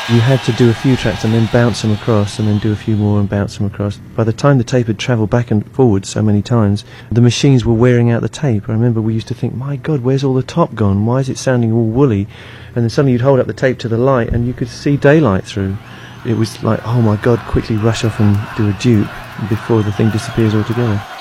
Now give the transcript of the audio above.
You had to do a few tracks and then bounce them across and then do a few more and bounce them across. By the time the tape had travelled back and forward so many times, the machines were wearing out the tape. I remember we used to think, my God, where's all the top gone? Why is it sounding all woolly? And then suddenly you'd hold up the tape to the light and you could see daylight through. It was like, oh my God, quickly rush off and do a dupe before the thing disappears altogether.